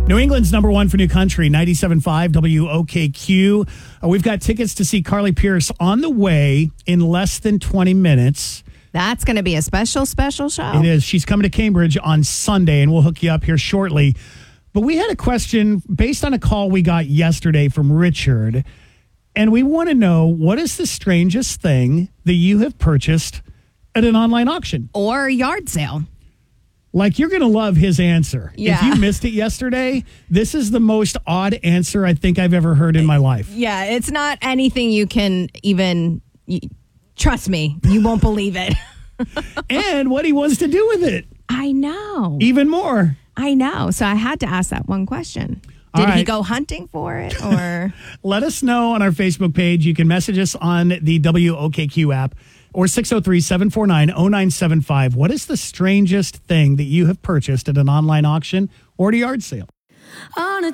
New England's number one for new country, 97.5 WOKQ. We've got tickets to see Carly Pearce on the way in less than 20 minutes. That's going to be a special show. It is. She's coming to Cambridge on Sunday, and we'll hook you up here shortly. But we had a question based on a call we got yesterday from Richard, and we want to know, what is the strangest thing that you have purchased at an online auction? Or a yard sale. Like, you're going to love his answer. Yeah. If you missed it yesterday, this is the most odd answer I think I've ever heard in my life. Yeah, it's not anything you can even... Trust me, you won't believe it. And what he wants to do with it. I know. Even more. I know. So I had to ask that one question. Did he go hunting for it, or? Let us know on our Facebook page. You can message us on the WOKQ app or 603-749-0975. What is the strangest thing that you have purchased at an online auction or at a yard sale? On a